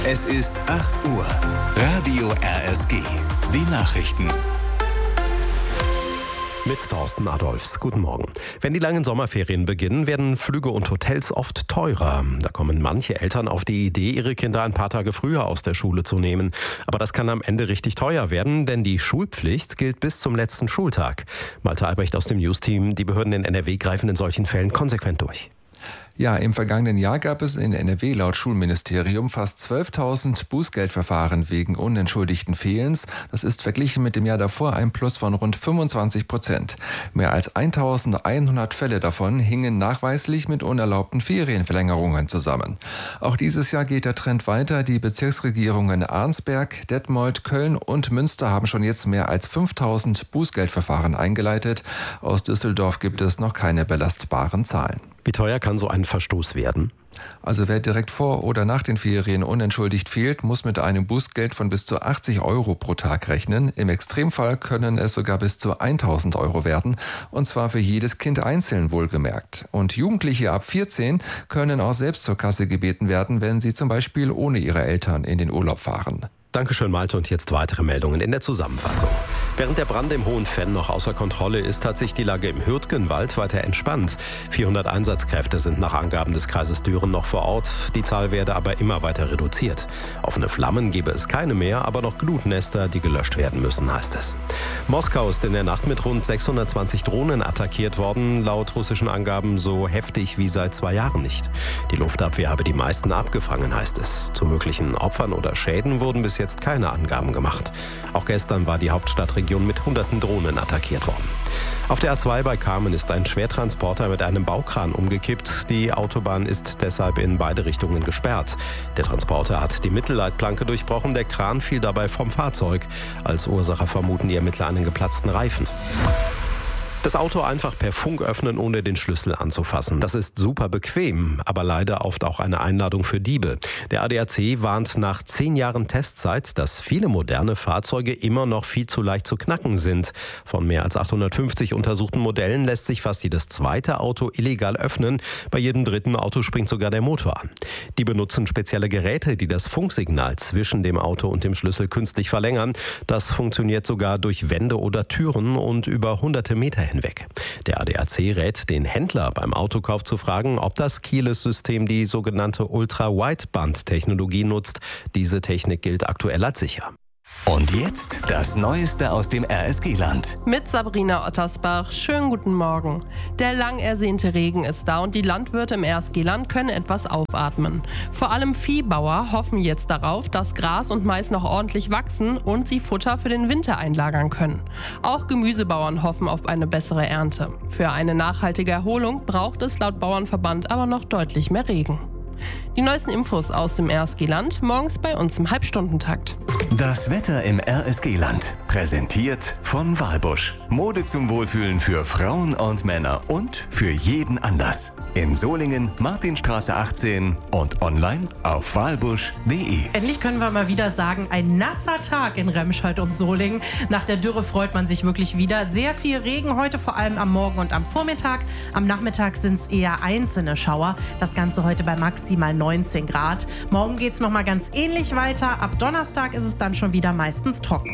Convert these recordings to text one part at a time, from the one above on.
Es ist 8 Uhr. Radio RSG. Die Nachrichten. Mit Thorsten Adolfs. Guten Morgen. Wenn die langen Sommerferien beginnen, werden Flüge und Hotels oft teurer. Da kommen manche Eltern auf die Idee, ihre Kinder ein paar Tage früher aus der Schule zu nehmen. Aber das kann am Ende richtig teuer werden, denn die Schulpflicht gilt bis zum letzten Schultag. Malte Albrecht aus dem News-Team. Die Behörden in NRW greifen in solchen Fällen konsequent durch. Ja, im vergangenen Jahr gab es in NRW laut Schulministerium fast 12.000 Bußgeldverfahren wegen unentschuldigten Fehlens. Das ist verglichen mit dem Jahr davor ein Plus von rund 25%. Mehr als 1.100 Fälle davon hingen nachweislich mit unerlaubten Ferienverlängerungen zusammen. Auch dieses Jahr geht der Trend weiter. Die Bezirksregierungen Arnsberg, Detmold, Köln und Münster haben schon jetzt mehr als 5.000 Bußgeldverfahren eingeleitet. Aus Düsseldorf gibt es noch keine belastbaren Zahlen. Wie teuer kann so ein Verstoß werden? Also wer direkt vor oder nach den Ferien unentschuldigt fehlt, muss mit einem Bußgeld von bis zu 80 € pro Tag rechnen. Im Extremfall können es sogar bis zu 1.000 € werden, und zwar für jedes Kind einzeln wohlgemerkt. Und Jugendliche ab 14 können auch selbst zur Kasse gebeten werden, wenn sie zum Beispiel ohne ihre Eltern in den Urlaub fahren. Dankeschön, Malte. Und jetzt weitere Meldungen in der Zusammenfassung. Während der Brand im Hohen Venn noch außer Kontrolle ist, hat sich die Lage im Hürtgenwald weiter entspannt. 400 Einsatzkräfte sind nach Angaben des Kreises Düren noch vor Ort. Die Zahl werde aber immer weiter reduziert. Offene Flammen gebe es keine mehr, aber noch Glutnester, die gelöscht werden müssen, heißt es. Moskau ist in der Nacht mit rund 620 Drohnen attackiert worden. Laut russischen Angaben so heftig wie seit 2 Jahren nicht. Die Luftabwehr habe die meisten abgefangen, heißt es. Zu möglichen Opfern oder Schäden wurden bis jetzt keine Angaben gemacht. Auch gestern war die Hauptstadtregion mit hunderten Drohnen attackiert worden. Auf der A2 bei Kamen ist ein Schwertransporter mit einem Baukran umgekippt. Die Autobahn ist deshalb in beide Richtungen gesperrt. Der Transporter hat die Mittelleitplanke durchbrochen. Der Kran fiel dabei vom Fahrzeug. Als Ursache vermuten die Ermittler einen geplatzten Reifen. Das Auto einfach per Funk öffnen, ohne den Schlüssel anzufassen. Das ist super bequem, aber leider oft auch eine Einladung für Diebe. Der ADAC warnt nach 10 Jahren Testzeit, dass viele moderne Fahrzeuge immer noch viel zu leicht zu knacken sind. Von mehr als 850 untersuchten Modellen lässt sich fast jedes zweite Auto illegal öffnen. Bei jedem dritten Auto springt sogar der Motor an. Die benutzen spezielle Geräte, die das Funksignal zwischen dem Auto und dem Schlüssel künstlich verlängern. Das funktioniert sogar durch Wände oder Türen und über hunderte Meter hinweg. Der ADAC rät den Händler beim Autokauf zu fragen, ob das Keyless-System die sogenannte Ultra-Wideband-Technologie nutzt. Diese Technik gilt aktuell als sicher. Und jetzt das Neueste aus dem RSG-Land. Mit Sabrina Ottersbach. Schönen guten Morgen. Der lang ersehnte Regen ist da und die Landwirte im RSG-Land können etwas aufatmen. Vor allem Viehbauer hoffen jetzt darauf, dass Gras und Mais noch ordentlich wachsen und sie Futter für den Winter einlagern können. Auch Gemüsebauern hoffen auf eine bessere Ernte. Für eine nachhaltige Erholung braucht es laut Bauernverband aber noch deutlich mehr Regen. Die neuesten Infos aus dem RSG-Land morgens bei uns im Halbstundentakt. Das Wetter im RSG-Land. Präsentiert von Walbusch. Mode zum Wohlfühlen für Frauen und Männer und für jeden Anlass. In Solingen, Martinstraße 18 und online auf walbusch.de. Endlich können wir mal wieder sagen, ein nasser Tag in Remscheid und Solingen. Nach der Dürre freut man sich wirklich wieder. Sehr viel Regen heute, vor allem am Morgen und am Vormittag. Am Nachmittag sind es eher einzelne Schauer. Das Ganze heute bei maximal 19 Grad. Morgen geht es nochmal ganz ähnlich weiter. Ab Donnerstag ist es dann schon wieder meistens trocken.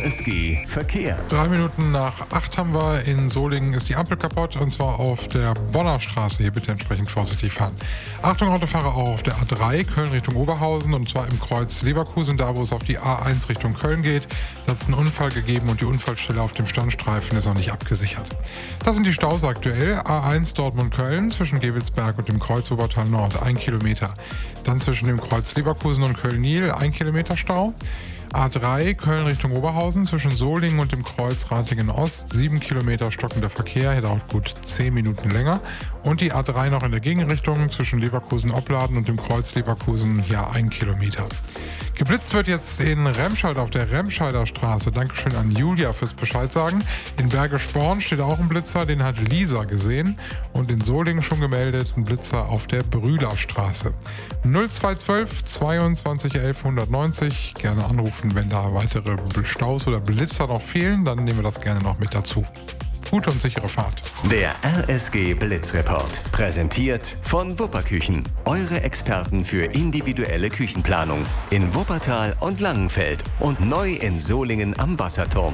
RSG Verkehr. 3 Minuten nach 8 haben wir. In Solingen ist die Ampel kaputt, und zwar auf der Bonner Straße. Hier bitte entsprechend vorsichtig fahren. Achtung, Autofahrer, auch auf der A3 Köln Richtung Oberhausen, und zwar im Kreuz Leverkusen, da wo es auf die A1 Richtung Köln geht. Da hat es einen Unfall gegeben und die Unfallstelle auf dem Standstreifen ist noch nicht abgesichert. Das sind die Staus aktuell. A1 Dortmund-Köln zwischen Gevelsberg und dem Kreuz Wuppertal Nord 1 Kilometer. Dann zwischen dem Kreuz Leverkusen und Köln-Niel 1 Kilometer Stau. A3 Köln Richtung Oberhausen zwischen Solingen und dem Kreuz Ratingen Ost 7 Kilometer stockender Verkehr, hier dauert gut 10 Minuten länger. Und die A3 noch in der Gegenrichtung zwischen Leverkusen-Opladen und dem Kreuz Leverkusen, hier 1 Kilometer. Geblitzt wird jetzt in Remscheid auf der Remscheider Straße. Dankeschön an Julia fürs Bescheid sagen. In Berge-Sporn steht auch ein Blitzer, den hat Lisa gesehen. Und in Solingen schon gemeldet, ein Blitzer auf der Brühlerstraße. 0212 22 11 190. Gerne anrufen, wenn da weitere Staus oder Blitzer noch fehlen. Dann nehmen wir das gerne noch mit dazu. Gute und sichere Fahrt. Der RSG Blitzreport. Präsentiert von Wupperküchen. Eure Experten für individuelle Küchenplanung. In Wuppertal und Langenfeld. Und neu in Solingen am Wasserturm.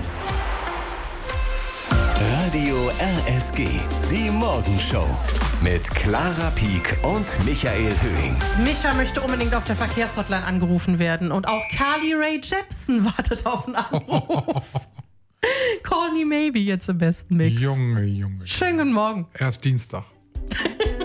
Radio RSG. Die Morgenshow. Mit Clara Pieck und Michael Höhing. Micha möchte unbedingt auf der Verkehrshotline angerufen werden. Und auch Carly Rae Jepsen wartet auf einen Anruf. Call me maybe jetzt im besten Mix. Junge. Schönen guten Morgen. Erst Dienstag.